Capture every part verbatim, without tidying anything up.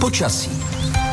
Počasí.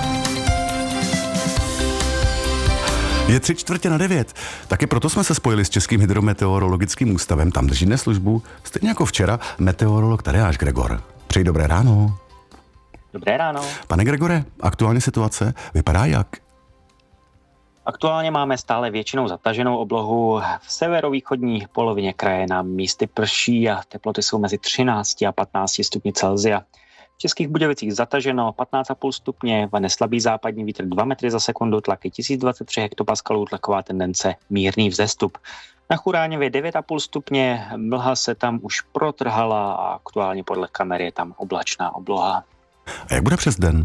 Je tři čtvrtě na devět. Taky proto jsme se spojili s Českým hydrometeorologickým ústavem. Tam drží dnes službu, stejně jako včera, meteorolog Tadeáš Gregor. Přeji dobré ráno. Dobré ráno. Pane Gregore, aktuální situace vypadá jak? Aktuálně máme stále většinou zataženou oblohu. V severovýchodní polovině kraje nám místy prší a teploty jsou mezi třináct a patnáct stupni Celsia. V Českých Budějovicích zataženo patnáct celá pět stupně, vane slabý západní vítr dva metry za sekundu, tlaky tisíc dvacet tři hektopaskalů, tlaková tendence mírný vzestup. Na Churáněvě devět celá pět stupně, mlha se tam už protrhala a aktuálně podle kamery je tam oblačná obloha. A jak bude přes den?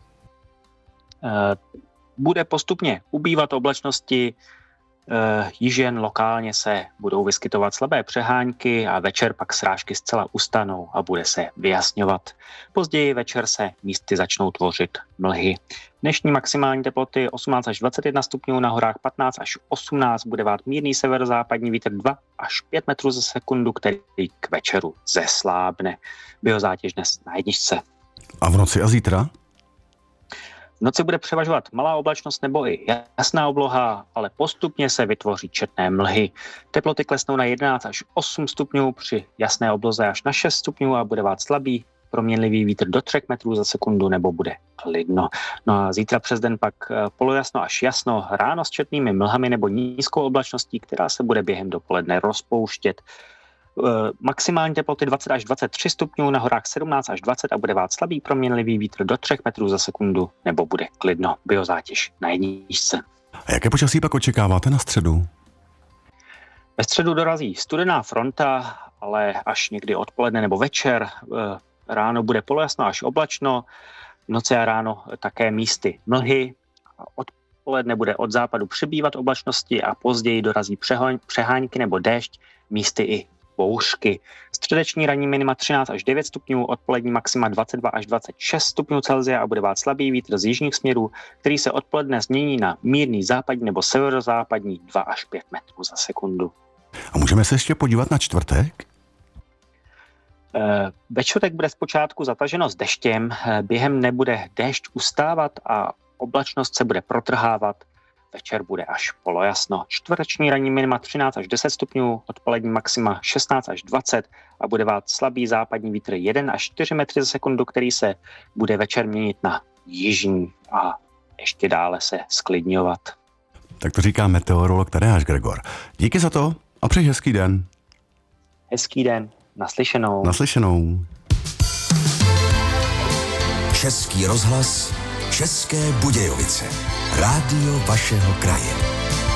E, bude postupně ubývat oblačnosti, e, již jen lokálně se budou vyskytovat slabé přehánky a večer pak srážky zcela ustanou a bude se vyjasňovat. Později večer se místy začnou tvořit mlhy. Dnešní maximální teploty osmnáct až dvacet jedna stupňů, na horách patnáct až osmnáct, bude vát mírný severozápadní vítr dva až pět metrů za sekundu, který k večeru zeslábne. Biozátěž dnes na jedničce. A v noci a zítra? V noci bude převažovat malá oblačnost nebo i jasná obloha, ale postupně se vytvoří četné mlhy. Teploty klesnou na jedenáct až osm stupňů, při jasné obloze až na šest stupňů a bude vát slabý proměnlivý vítr do tři metrů za sekundu nebo bude klidno. No a zítra přes den pak polojasno až jasno, ráno s četnými mlhami nebo nízkou oblačností, která se bude během dopoledne rozpouštět. Maximální teploty dvacet až dvacet tři stupňů, na horách sedmnáct až dvacet a bude vát slabý proměnlivý vítr do tři metrů za sekundu nebo bude klidno. Biozátěž na jedničce. A jaké počasí pak očekáváte na středu? Ve středu dorazí studená fronta, ale až někdy odpoledne nebo večer. Ráno bude polojasno až oblačno, v noci a ráno také místy mlhy. Odpoledne bude od západu přibývat oblačnosti a později dorazí přehánky nebo déšť, místy i bouřky. Středeční ranní minima třináct až devět stupňů, odpolední maxima dvacet dva až dvacet šest stupňů Celsia a bude vát slabý vítr z jižních směrů, který se odpoledne změní na mírný západní nebo severozápadní dva až pět metrů za sekundu. A můžeme se ještě podívat na čtvrtek? Ve čtvrtek bude zpočátku zataženo s deštěm, během nebude déšť ustávat a oblačnost se bude protrhávat. Večer bude až polojasno. Čtvrteční ranní minima třináct až deset stupňů, odpolední maxima šestnáct až dvacet a bude vát slabý západní vítr jedna až čtyři metry za sekundu, který se bude večer měnit na jižní a ještě dále se sklidňovat. Tak to říká meteorolog Tadeáš Gregor. Díky za to a přeji hezký den. Hezký den. Naslyšenou. Naslyšenou. Český rozhlas, České Budějovice. Rádio vašeho kraje.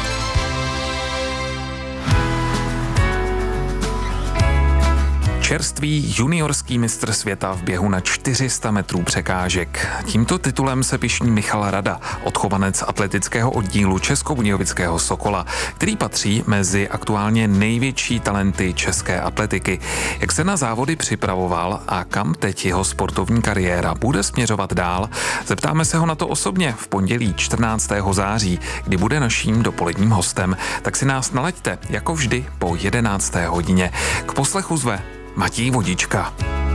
Čerstvý juniorský mistr světa v běhu na čtyři sta metrů překážek. Tímto titulem se pyšní Michal Rada, odchovanec atletického oddílu Českobudějovického Sokola, který patří mezi aktuálně největší talenty české atletiky. Jak se na závody připravoval a kam teď jeho sportovní kariéra bude směřovat dál, zeptáme se ho na to osobně v pondělí čtrnáctého září, kdy bude naším dopoledním hostem. Tak si nás nalaďte, jako vždy, po jedenácté hodině. K poslechu zve Matěj Vodička.